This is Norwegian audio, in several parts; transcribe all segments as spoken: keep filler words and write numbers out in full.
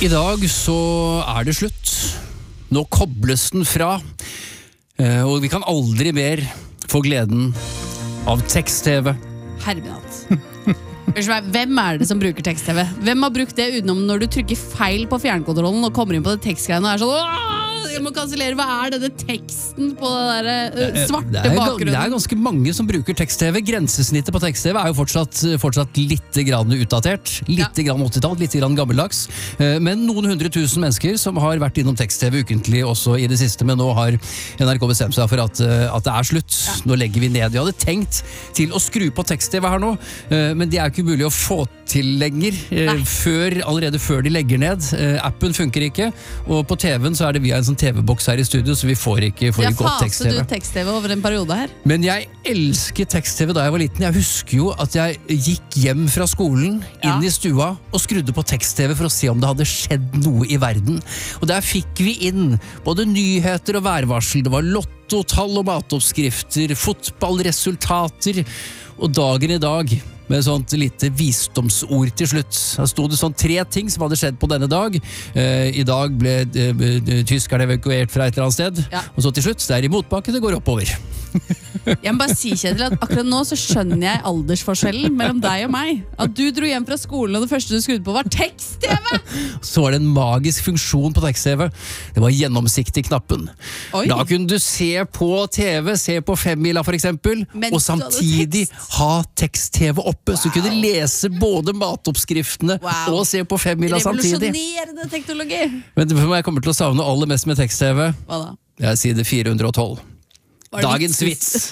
I dag så er det slutt. Nå kobles den fra, og vi kan aldri mer få gleden av tekst-TV. Hermenatt. Hvem er det som bruker tekst-TV? Hvem har brukt det utenom når du trykker feil på fjernkontrollen og kommer inn på det tekstgreiene og er sånn Åh, jeg må kansellere, hva er denne teksten på det der uh, svarte det er, bakgrunnen? Det er ganske mange som bruker tekst-TV. Grensesnittet på tekst-TV er jo fortsatt, fortsatt litt grann utdatert. Litt ja. grann åttitall, litt grann gammeldags. Men noen hundre tusen mennesker som har vært innom tekst-TV ukentlig også i det siste, men nå har N R K bestemt seg for at, at det er slutt. Ja. Nå legger vi ned. Vi hadde tenkt til å skru på tekst-TV her nå, men det er ikke mulig å få til lenger, før, allerede før de legger ned. Appen funker ikke, og på T V-en så er det via en sånn T V-boks her i studio, så vi får ikke, får ikke opp tekst-TV. Jeg faset ut tekst-TV over en periode her. Men jeg elsket tekst-TV da jeg var liten. Jeg husker jo at jeg gikk hjem fra skolen, inn ja. i stua, og skrudde på tekst-TV for å se om det hadde skjedd noe i verden. Og der fikk vi inn både nyheter og værvarsel. Det var lotto, tall og matoppskrifter, fotballresultater, og dagen i dag med sånt lite visdomsord til slutt. Da stod det sånn tre ting som hadde skjedd på denne dag. Eh, I dag ble eh, tyskerne evakuert fra et eller annet sted. Ja. Og så til slutt, det er i motbakke, det går oppover. Jeg må bare si, Kjetil, at akkurat nå så skjønner jeg aldersforskjellen mellom deg og meg. At du dro hjem fra skolen, og det første du skrudde på var tekst-TV! Så var det en magisk funksjon på tekst-TV. Det var gjennomsiktig knappen. Oi. Da kunne du se på T V, se på Femmila for eksempel, og samtidig ha tekst-TV oppe, wow. Så kunne du lese både matoppskriftene wow. og se på Femmila samtidig. Revolusjonerende teknologi! Men det jeg kommer til å savne aller mest med tekst-TV. Hva da? Jeg sier det fire hundre og tolv. Dagens vits.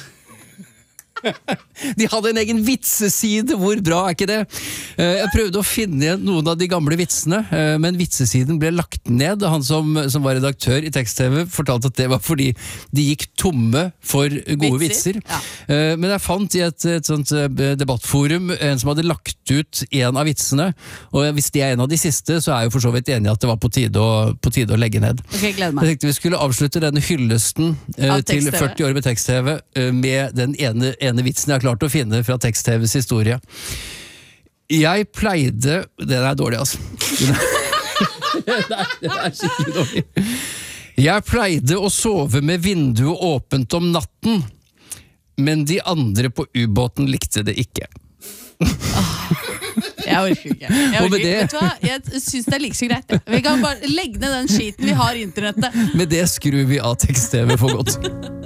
De hadde en egen vitseside, hvor bra er ikke det? Jeg prøvde å finne noen av de gamle vitsene, men vitsesiden ble lagt ned. Han som, som var redaktør i tekst-TV fortalte at det var fordi de gikk tomme for gode vitser. vitser. Ja. Men jeg fant i et, et sånt debattforum en som hadde lagt ut en av vitsene, og hvis det er en av de siste, så er jeg jo for så vidt enig at det var på tide å, på tide å legge ned. Okay, gleder meg. Jeg tenkte vi skulle avslutte denne hyllesten til førti år med tekst-TV med den ene, ene vitsen jeg har klart å finne fra tekst-TVs historie. Jeg pleide... Den er dårlig, altså. Den er, den er skikkelig dårlig. Jeg pleide å sove med vinduet åpent om natten, men de andre på ubåten likte det ikke. Jeg orker ikke. Jeg, orker ikke. Vet du hva? Jeg synes det er like så greit. Vi kan bare legge ned den skiten vi har i internettet. Med det skrur vi av tekst-TV for godt.